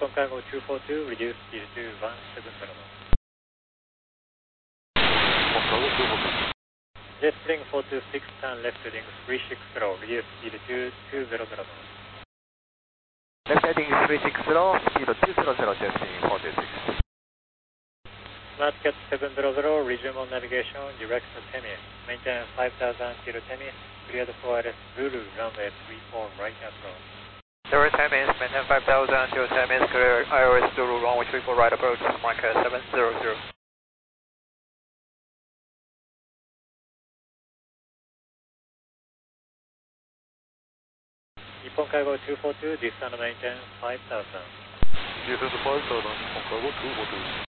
Nippon Cargo 242, reduce speed to 170. Jet Spring 426, turn left heading 360, reduce speed to 200. Left heading 360, speed 200, Jet Spring 426. Smart Cat 700, resume on navigation, direct to Temis. Maintain 5000 till Temis, cleared for ILS Zulu, runway 34, right approach. Direct Temis, maintain 5000 till Temis, clear ILS Zulu, runway 34, right approach, Smart Cat 700. Nippon Cargo 242, descend maintain 5000. Descend 5000, Nippon Cargo 242.